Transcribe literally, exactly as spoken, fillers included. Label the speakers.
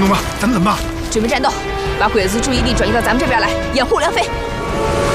Speaker 1: 动吧，咱们怎么办？
Speaker 2: 准备战斗，把鬼子注意力转移到咱们这边来，掩护梁飞。